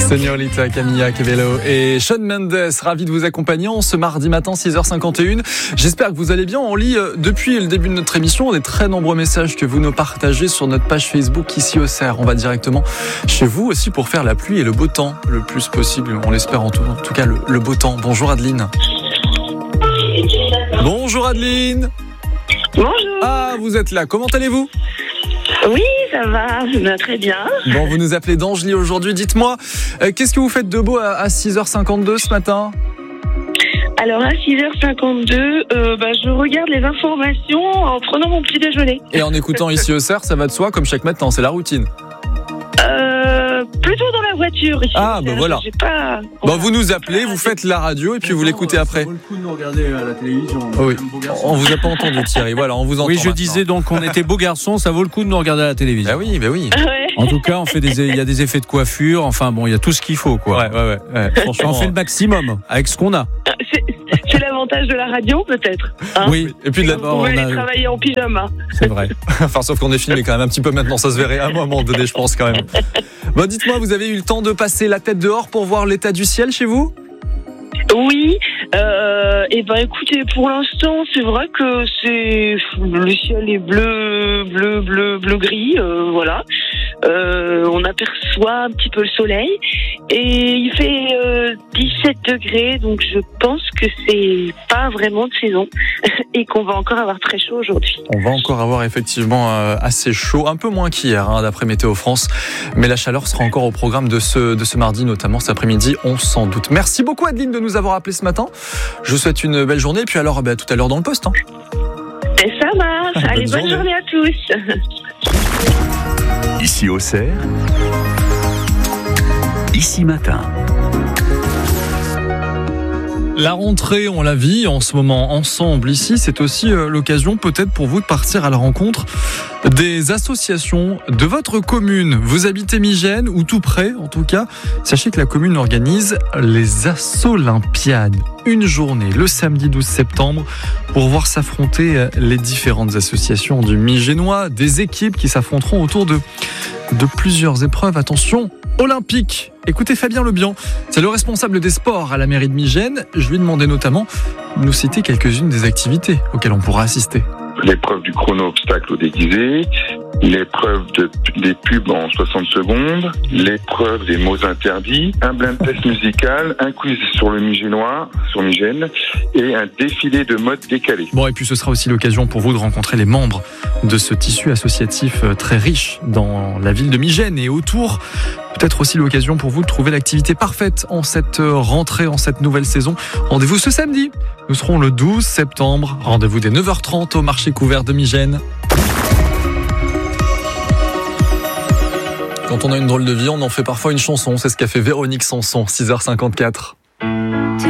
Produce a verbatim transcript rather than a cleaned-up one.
Señorita Camilla Cabello et Shawn Mendes, ravi de vous accompagner en ce mardi matin six heures cinquante et une. J'espère que vous allez bien. On lit depuis le début de notre émission des très nombreux messages que vous nous partagez sur notre page Facebook ici au Cerf. On va directement chez vous aussi pour faire la pluie et le beau temps le plus possible. On l'espère en tout, en tout cas le, le beau temps. Bonjour Adeline. Bonjour Adeline. Bonjour. Ah, vous êtes là. Comment allez-vous ? Oui, ça va, va très bien. Bon, vous nous appelez d'Angely aujourd'hui. Dites-moi, euh, qu'est-ce que vous faites de beau à, à six heures cinquante-deux ce matin ? Alors à six heures cinquante-deux, euh, bah, je regarde les informations en prenant mon petit déjeuner. Et en écoutant ici au Cerf, ça va de soi, comme chaque matin, c'est la routine. Euh, plutôt dans la voiture ici. Ah, ben bah voilà. J'ai pas... Bon, vous nous appelez, vous faites la radio et puis vous l'écoutez après. Ça vaut le coup de nous regarder à la télévision. Oui. On vous a pas entendu, Thierry. Voilà, on vous entend. Oui, je maintenant. disais donc qu'on était beaux garçons, ça vaut le coup de nous regarder à la télévision. Ah oui, bah oui. Ouais. En tout cas, on fait des, il y a des effets de coiffure. Enfin bon, il y a tout ce qu'il faut, quoi. Ouais, ouais, ouais. ouais. Franchement, on fait le maximum avec ce qu'on a. C'est, c'est l'avantage de la radio peut-être. Hein, Oui. Et puis de la... vous pouvez on aller a- travailler en pyjama. C'est vrai. Enfin, sauf qu'on est filmé quand même un petit peu maintenant, ça se verrait à un moment donné, je pense quand même. Bon, dites-moi, vous avez eu le temps de passer la tête dehors pour voir l'état du ciel chez vous ? Oui, euh, et ben écoutez, pour l'instant, c'est vrai que c'est le ciel est bleu, bleu, bleu, bleu gris, euh, voilà. Euh, on aperçoit un petit peu le soleil et il fait euh, dix-sept degrés, donc je pense que c'est pas vraiment de saison et qu'on va encore avoir très chaud aujourd'hui. On va encore avoir effectivement euh, assez chaud, un peu moins qu'hier, hein, d'après Météo France, mais la chaleur sera encore au programme de ce, de ce mardi, notamment cet après-midi, on s'en doute. Merci beaucoup Adeline de nous avoir appelé ce matin. Je vous souhaite une belle journée et puis alors bah, tout à l'heure dans le poste. Hein. Et ça marche. Bonne Allez, bonne journée. journée à tous. Ici au Cerf, ici matin. La rentrée, on la vit en ce moment ensemble ici. C'est aussi euh, l'occasion peut-être pour vous de partir à la rencontre des associations de votre commune. Vous habitez Migène ou tout près en tout cas. Sachez que la commune organise les Assolympiades. Une journée le samedi douze septembre pour voir s'affronter les différentes associations du Migénois. Des équipes qui s'affronteront autour de, de plusieurs épreuves. Attention, olympique. Écoutez Fabien Lebihan, c'est le responsable des sports à la mairie de Migène. Je lui demandais notamment de nous citer quelques-unes des activités auxquelles on pourra assister. L'épreuve du chrono-obstacle au déguisé, l'épreuve de, des pubs en soixante secondes, l'épreuve des mots interdits, un blind test musical, un quiz sur le Migénois, sur Migène, et un défilé de mode décalé. Bon, et puis ce sera aussi l'occasion pour vous de rencontrer les membres de ce tissu associatif très riche dans la ville de Migène et autour. Peut-être aussi l'occasion pour vous de trouver l'activité parfaite en cette rentrée, en cette nouvelle saison. Rendez-vous ce samedi. Nous serons le douze septembre. Rendez-vous dès neuf heures trente au marché couvert de Migène. Quand on a une drôle de vie, on en fait parfois une chanson. C'est ce qu'a fait Véronique Sanson, six heures cinquante-quatre.